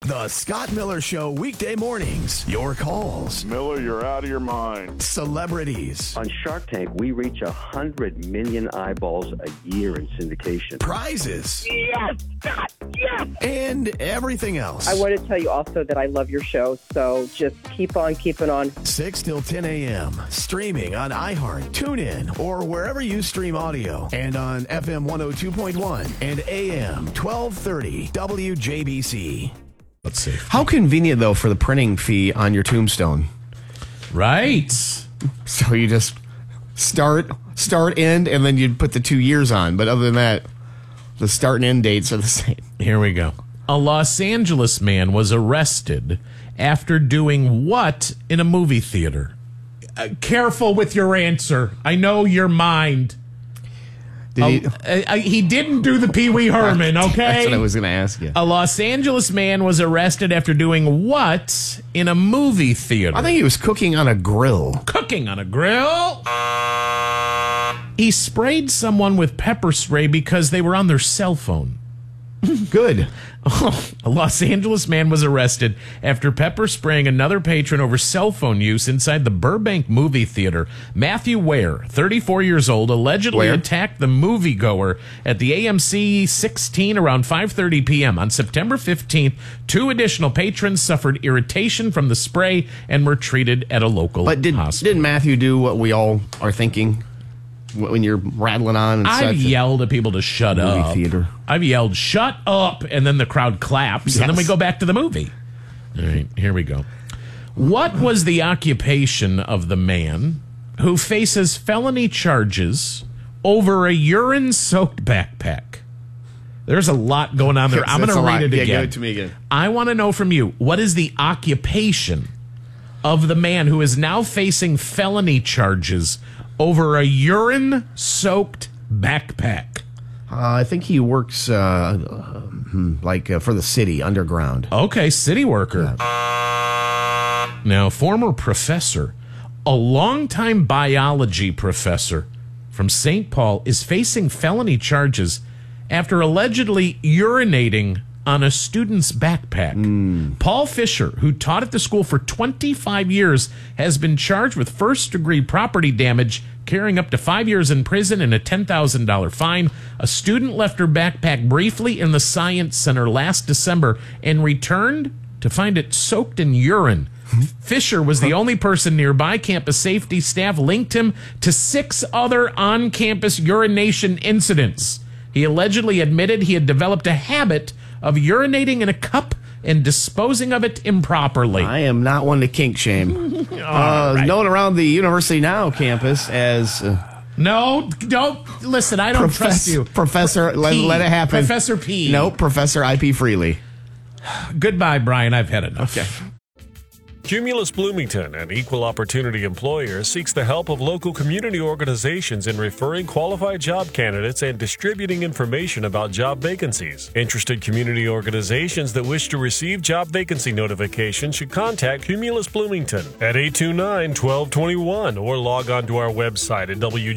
The Scott Miller Show, weekday mornings. Your calls. Miller, you're out of your mind. Celebrities. On Shark Tank, we reach 100 million eyeballs a year in syndication. Prizes. Yes, Scott, yes! And everything else. I want to tell you also that I love your show, so just keep on keeping on. 6 till 10 a.m. Streaming on iHeart, TuneIn, or wherever you stream audio. And on FM 102.1 and AM 1230 WJBC. Let's see. How convenient, though, for the printing fee on your tombstone. Right. So you just start, end, and then you'd put the 2 years on. But other than that, the start and end dates are the same. Here we go. A Los Angeles man was arrested after doing what in a movie theater? Careful with your answer. I know your mind. He didn't do the Pee Wee Herman, okay? That's what I was going to ask you. A Los Angeles man was arrested after doing what in a movie theater? I think he was cooking on a grill. Cooking on a grill? He sprayed someone with pepper spray because they were on their cell phone. Good. A Los Angeles man was arrested after pepper spraying another patron over cell phone use inside the Burbank movie theater. Matthew Ware, 34 years old, allegedly attacked the moviegoer at the AMC 16 around 5:30 p.m. On September 15th, 2 additional patrons suffered irritation from the spray and were treated at a local hospital. Didn't Matthew do what we all are thinking? When you're rattling on and I've yelled at people to shut up. Theater. I've yelled, shut up, and then the crowd claps, and then we go back to the movie. All right, here we go. What was the occupation of the man who faces felony charges over a urine-soaked backpack? There's a lot going on there. I'm going to read it again. Give it to me again. I want to know from you, what is the occupation of the man who is now facing felony charges over a urine-soaked backpack? I think he works for the city, underground. Okay, city worker. Now, former professor, a longtime biology professor from St. Paul, is facing felony charges after allegedly urinating on a student's backpack. Paul Fisher, who taught at the school for 25 years, has been charged with first-degree property damage, carrying up to 5 years in prison and a $10,000 fine. A student left her backpack briefly in the Science Center last December and returned to find it soaked in urine. Fisher was the only person nearby. Campus safety staff linked him to 6 other on-campus urination incidents. He allegedly admitted he had developed a habit of urinating in a cup and disposing of it improperly. I am not one to kink shame. Known around the University Now campus as... no, don't. Listen, I don't trust you. Professor, let it happen. Professor P. No, Professor I.P. Freely. Goodbye, Brian. I've had enough. Okay. Cumulus Bloomington, an equal opportunity employer, seeks the help of local community organizations in referring qualified job candidates and distributing information about job vacancies. Interested community organizations that wish to receive job vacancy notifications should contact Cumulus Bloomington at 829-1221 or log on to our website at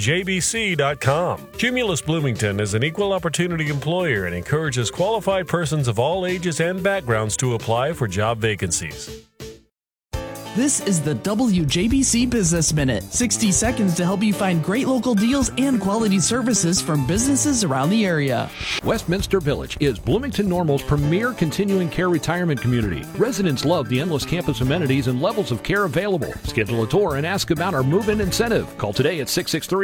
wjbc.com. Cumulus Bloomington is an equal opportunity employer and encourages qualified persons of all ages and backgrounds to apply for job vacancies. This is the WJBC Business Minute. 60 seconds to help you find great local deals and quality services from businesses around the area. Westminster Village is Bloomington Normal's premier continuing care retirement community. Residents love the endless campus amenities and levels of care available. Schedule a tour and ask about our move-in incentive. Call today at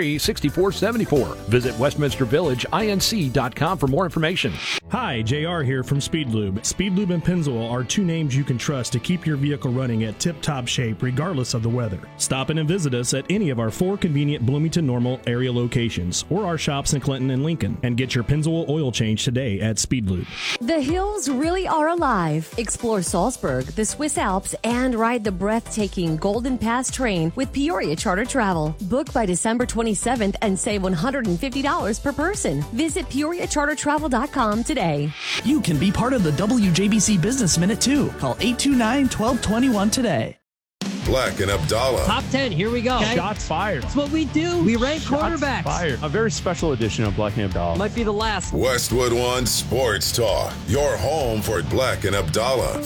663-6474. Visit westminstervillageinc.com for more information. Hi, JR here from Speed Lube. Speed Lube and Pennzoil are 2 names you can trust to keep your vehicle running at tip-top shape regardless of the weather. Stop in and visit us at any of our 4 convenient Bloomington Normal area locations or our shops in Clinton and Lincoln and get your Pennzoil oil change today at Speed Lube. The hills really are alive. Explore Salzburg, the Swiss Alps, and ride the breathtaking Golden Pass train with Peoria Charter Travel. Book by December 27th and save $150 per person. Visit PeoriaCharterTravel.com today. You can be part of the WJBC Business Minute too. Call 829-1221 today. Black and Abdallah. Top 10, here we go. Okay. Shots fired. That's what we do. We rank quarterbacks. Fired. A very special edition of Black and Abdallah. Might be the last. Westwood One Sports Talk, your home for Black and Abdallah.